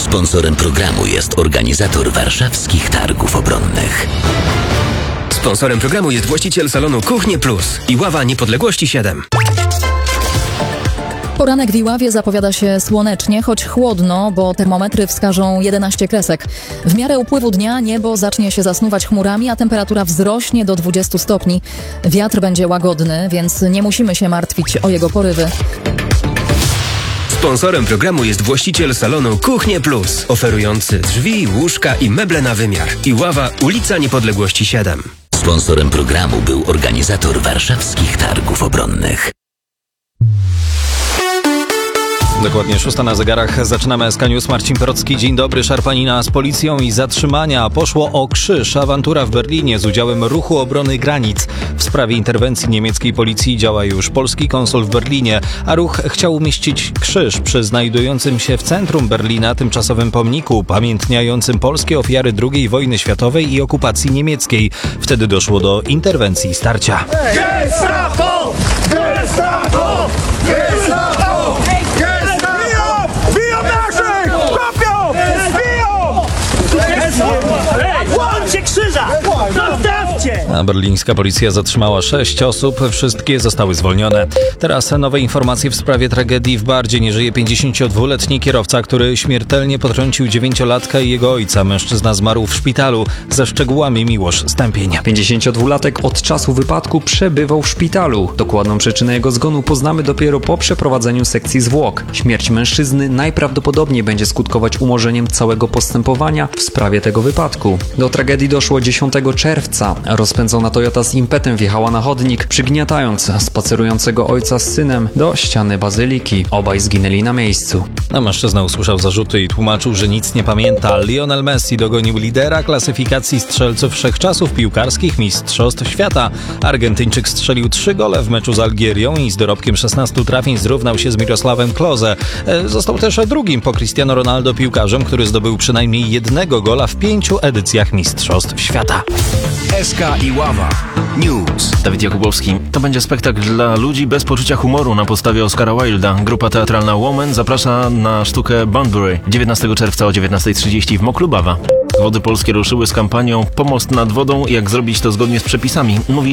Sponsorem programu jest organizator warszawskich targów obronnych. Sponsorem programu jest właściciel salonu Kuchnie Plus i Ława Niepodległości 7. Poranek w Iławie zapowiada się słonecznie, choć chłodno, bo termometry wskażą 11 kresek. W miarę upływu dnia niebo zacznie się zasnuwać chmurami, a temperatura wzrośnie do 20 stopni. Wiatr będzie łagodny, więc nie musimy się martwić o jego porywy. Sponsorem programu jest właściciel salonu Kuchnie Plus, oferujący drzwi, łóżka i meble na wymiar. Iława, ulica Niepodległości 7. Sponsorem programu był organizator warszawskich targów obronnych. Dokładnie 6 na zegarach. Zaczynamy SK News. Marcin Perocki. Dzień dobry. Szarpanina z policją i zatrzymania. Poszło o krzyż. Awantura w Berlinie z udziałem Ruchu Obrony Granic. W sprawie interwencji niemieckiej policji działa już polski konsul w Berlinie, a ruch chciał umieścić krzyż przy znajdującym się w centrum Berlina tymczasowym pomniku upamiętniającym polskie ofiary II wojny światowej i okupacji niemieckiej. Wtedy doszło do interwencji i starcia. Gestapo! Gestapo! Gestapo! Biją naszych! Kopią! Biją! Łączcie krzyża! Zostawcie! A berlińska policja zatrzymała 6 osób, wszystkie zostały zwolnione. Teraz nowe informacje w sprawie tragedii w Bardzie. Nie żyje 52-letni kierowca, który śmiertelnie potrącił 9-latka i jego ojca. Mężczyzna zmarł w szpitalu. Ze szczegółami Miłosz Stępień. 52-latek od czasu wypadku przebywał w szpitalu. Dokładną przyczynę jego zgonu poznamy dopiero po przeprowadzeniu sekcji zwłok. Śmierć mężczyzny najprawdopodobniej będzie skutkować umorzeniem całego postępowania w sprawie tego wypadku. Do tragedii doszło 10 czerwca. Rozpędzona Toyota z impetem wjechała na chodnik, przygniatając spacerującego ojca z synem do ściany bazyliki. Obaj zginęli na miejscu. A mężczyzna usłyszał zarzuty i tłumaczył, że nic nie pamięta. Lionel Messi dogonił lidera klasyfikacji strzelców wszechczasów piłkarskich Mistrzostw Świata. Argentyńczyk strzelił 3 gole w meczu z Algierią i z dorobkiem 16 trafień zrównał się z Mirosławem Klose. Został też drugim po Cristiano Ronaldo piłkarzem, który zdobył przynajmniej 1 gola w 5 edycjach Mistrzostw Świata. SK Iława News. Dawid Jakubowski. To będzie spektakl dla ludzi bez poczucia humoru na podstawie Oscara Wilda. Grupa teatralna Woman zaprasza na sztukę Bunbury 19 czerwca o 19:30 w Moklubawa. Wody Polskie ruszyły z kampanią Pomost nad wodą. Jak zrobić to zgodnie z przepisami? Mówi